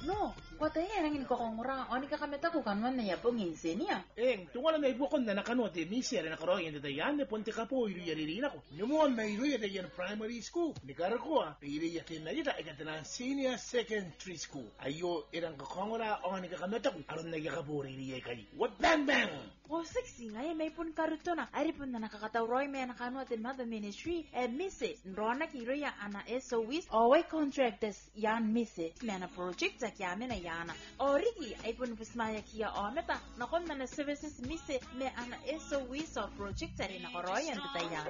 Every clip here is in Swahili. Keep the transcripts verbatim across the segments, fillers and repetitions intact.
No, kwata yan ang kokongura. Oni ka kami tako kanwan na yapong insenia. Eng, tunga na may bukon na nakano de misia na nakaroon yung dadayan, na punti ka po ilu yaririna ko. Numuan may ilu yadayan primary school. Nikara ko ah, ili yakin na yita, ikatanan senior secondary school. Ayo, irang kokongura, oni ka kami tako, aron na yakapuri ili yakay. What bang bang? O sexy nga may pun karuto na. Ari pun na nakakataw roy may nakano atin mother ministry. Eh, misi, nrona kiro ya ana S O S. Away contractors yan misi. May na project sa kami na yana. Origi ay pun pismaya kiya ometa. Nakon na na services misi may ana S O S o project sa rin ako roy yan ditayan.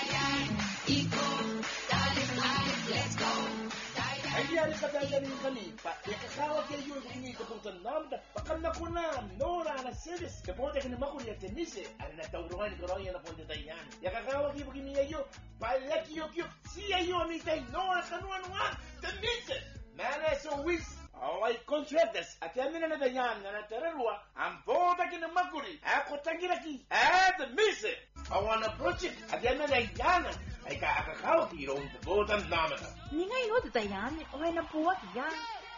Ay di ari kadaganin kami pa ikakawa kayo yung ini kapuntan namin pakan na ko na nora na service kapote ka naman ko niya tenise ari na tawrungan ko rin yan na punta tayo yan ikakawa kayo begini ayo palaki yo kyo siya yo ni tayo nora kanuanuan tenise mana so wis away contractors at yan na nadayan na nataralwa ang bota ka naman ko rin ako tangiraki at tenise awana project at yan na nadayan ay kakakawa kayo yung kapuntan namin. Ni nga ino ditayan, o ay napuwat yan.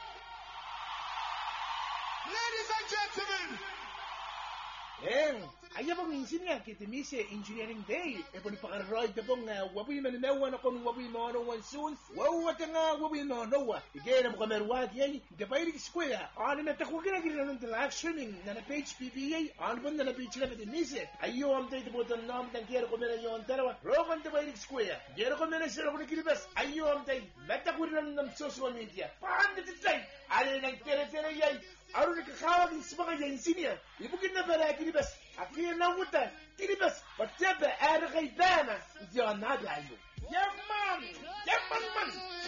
Ladies and gentlemen! Eh, ayaw bang minsin nga kitimise engineering day. E po ni pakaroy na pong uh, waboy mananawa na kung waboy manawan soon. Wawat nga waboy manawa. Igay na mo kamerwag yan. Gapay rin square. Ano na tako ka na ginanon ng actioning na na page P B A. Ano ba na na page na kitimise? Ayaw ang tayo tabutan namin ng kero ko meron yung dalawa. Rogan tapay rin square. Kero ko meron sila ko na kilibas. Ayaw ang tayo. Mata ko rin ng social media. Paano na tayo? Ano na ng tere-tere yan? Aro nakakawag sa mga yansin niya. Ibugin na pala kilibas. At kaya na wuta. Kilibas. Pataba ara kay Dana. Yan na dayo. Yaman! Yaman man!